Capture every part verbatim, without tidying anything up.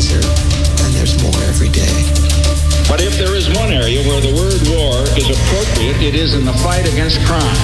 answer, and there's more every day. But if there is one area where the word war is appropriate, it is in the fight against crime.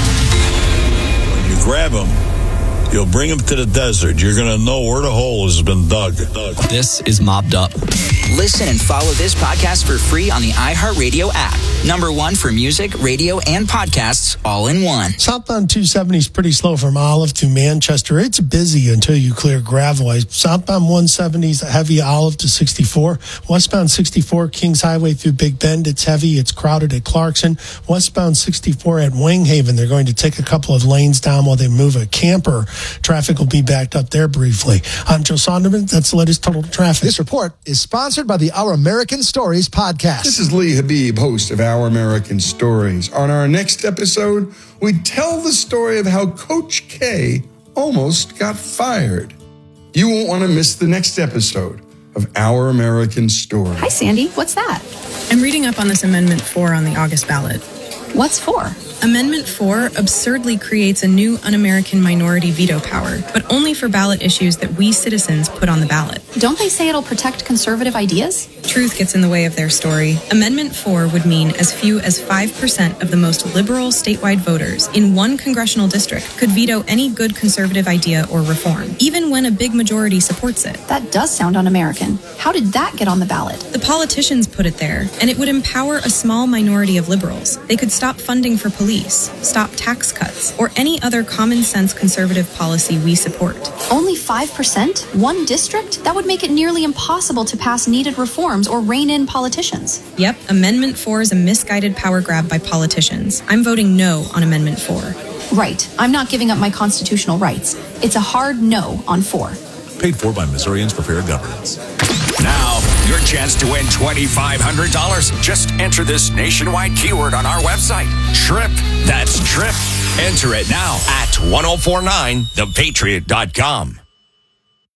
When you grab them, you'll bring them to the desert. You're going to know where the hole has been dug. This is Mobbed Up. Listen and follow this podcast for free on the iHeartRadio app. Number one for music, radio, and podcasts all in one. Southbound two seventy is pretty slow from Olive to Manchester. It's busy until you clear Gravois. Southbound one seventy is heavy Olive to sixty-four. Westbound sixty-four, Kings Highway through Big Bend. It's heavy. It's crowded at Clarkson. Westbound sixty-four at Winghaven. They're going to take a couple of lanes down while they move a camper. Traffic will be backed up there briefly. I'm Joe Sonderman. That's the latest total traffic. This report is sponsored by the Our American Stories podcast. This is Lee Habib, host of Our American Stories. On our next episode, we tell the story of how Coach K almost got fired. You won't want to miss the next episode of Our American Stories. Hi, Sandy. What's that? I'm reading up on this Amendment four on the August ballot. What's for? Amendment four absurdly creates a new un-American minority veto power, but only for ballot issues that we citizens put on the ballot. Don't they say it'll protect conservative ideas? Truth gets in the way of their story. Amendment four would mean as few as five percent of the most liberal statewide voters in one congressional district could veto any good conservative idea or reform, even when a big majority supports it. That does sound un-American. How did that get on the ballot? The politicians put it there, and it would empower a small minority of liberals. They could stop funding for police, stop tax cuts, or any other common sense conservative policy we support. Only five percent? One district? That would make it nearly impossible to pass needed reforms or rein in politicians. Yep, Amendment four is a misguided power grab by politicians. I'm voting no on Amendment four. Right. I'm not giving up my constitutional rights. It's a hard no on four. Paid for by Missourians for Fair Governance. Now, your chance to win twenty-five hundred dollars. Just enter this nationwide keyword on our website. TRIP. That's TRIP. Enter it now at ten forty-nine the patriot dot com.